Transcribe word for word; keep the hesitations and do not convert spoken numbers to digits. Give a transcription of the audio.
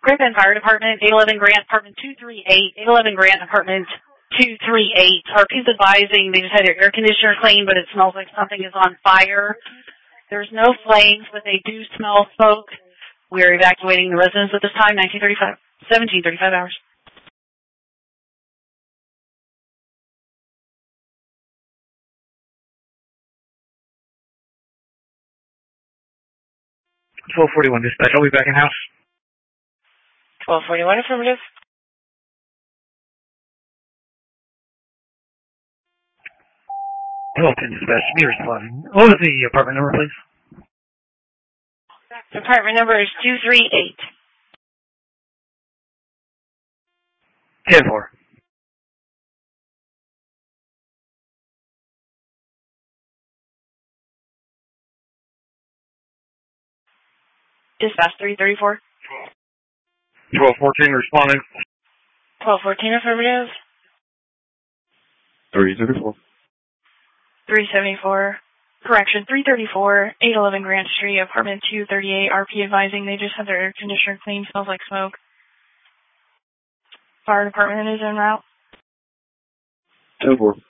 Griffin Fire Department, eight eleven Grant, Apartment two three eight, eight eleven Grant, Apartment two three eight. R P's advising they just had their air conditioner cleaned, but it smells like something is on fire. There's no flames, but they do smell smoke. We are evacuating the residents at this time, nineteen thirty-five, seventeen thirty-five hours. twelve forty-one, dispatch. I'll be back in house. twelve forty-one, affirmative. twelve ten, dispatch. Me responding. What was the apartment number, please? Apartment number is two three eight. ten four. Dispatch three thirty-four. twelve fourteen, responding. twelve fourteen, affirmative. three thirty-four. three seventy-four. Correction, three thirty-four, eight eleven Grant Street, Apartment two thirty-eight. R P advising they just had their air conditioner cleaned, smells like smoke. Fire department is en route. ten four.